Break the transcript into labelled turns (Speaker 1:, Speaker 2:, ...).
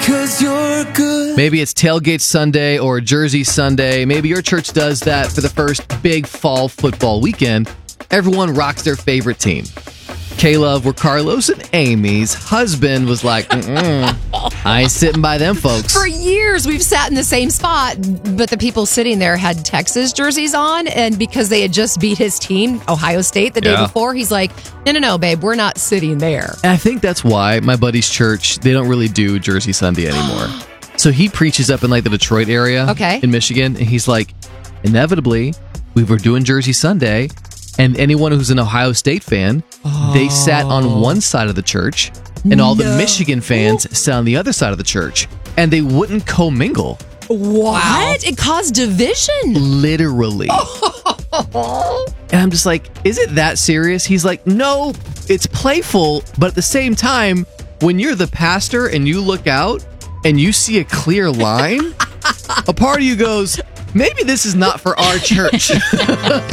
Speaker 1: 'cause you're good.
Speaker 2: Maybe it's Tailgate Sunday or Jersey Sunday. Maybe your church does that for the first big fall football weekend. Everyone rocks their favorite team. Caleb, where Carlos and Amy's husband was like, I ain't sitting by them folks.
Speaker 3: For years, we've sat in the same spot, but the people sitting there had Texas jerseys on, and because they had just beat his team, Ohio State, the day before, he's like, no, babe, we're not sitting there.
Speaker 2: And I think that's why my buddy's church, they don't really do Jersey Sunday anymore. So he preaches up in like the Detroit area in Michigan, and he's like, inevitably, we were doing Jersey Sunday, and anyone who's an Ohio State fan, they sat on one side of the church, and all the Michigan fans sat on the other side of the church, and they wouldn't commingle.
Speaker 3: What? Wow. It caused division.
Speaker 2: Literally. And I'm just like, is it that serious? He's like, no, it's playful, but at the same time, when you're the pastor and you look out and you see a clear line, a part of you goes, maybe this is not for our church.